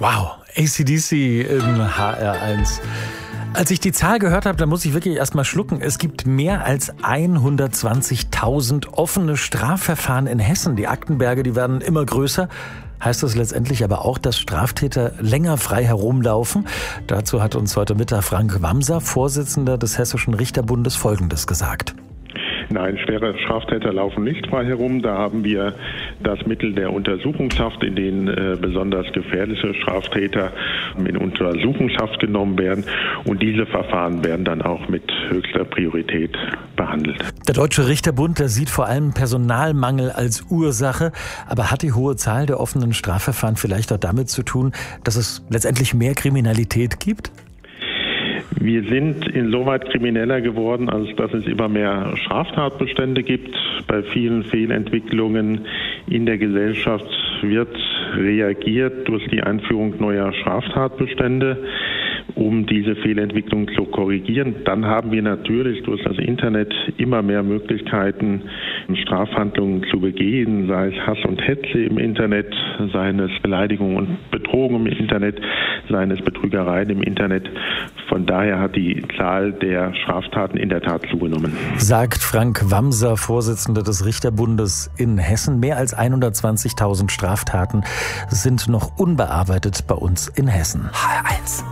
Wow, AC/DC im HR1. Als ich die Zahl gehört habe, da muss ich wirklich erst mal schlucken. Es gibt mehr als 120.000 offene Strafverfahren in Hessen. Die Aktenberge, die werden immer größer. Heißt das letztendlich aber auch, dass Straftäter länger frei herumlaufen? Dazu hat uns heute Mittag Frank Wamser, Vorsitzender des Hessischen Richterbundes, Folgendes gesagt. Nein, schwere Straftäter laufen nicht frei herum. Da haben wir das Mittel der Untersuchungshaft, in denen besonders gefährliche Straftäter in Untersuchungshaft genommen werden. Und diese Verfahren werden dann auch mit höchster Priorität behandelt. Der Deutsche Richterbund, der sieht vor allem Personalmangel als Ursache. Aber hat die hohe Zahl der offenen Strafverfahren vielleicht auch damit zu tun, dass es letztendlich mehr Kriminalität gibt? Wir sind insoweit krimineller geworden, als dass es immer mehr Straftatbestände gibt. Bei vielen Fehlentwicklungen in der Gesellschaft wird reagiert durch die Einführung neuer Straftatbestände, um diese Fehlentwicklung zu korrigieren. Dann haben wir natürlich durch das Internet immer mehr Möglichkeiten, Strafhandlungen zu begehen, sei es Hass und Hetze im Internet, seien es Beleidigungen und Bedrohungen im Internet, seien es Betrügereien im Internet. Von daher hat die Zahl der Straftaten in der Tat zugenommen. Sagt Frank Wamser, Vorsitzender des Richterbundes in Hessen. Mehr als 120.000 Straftaten sind noch unbearbeitet bei uns in Hessen. HR1.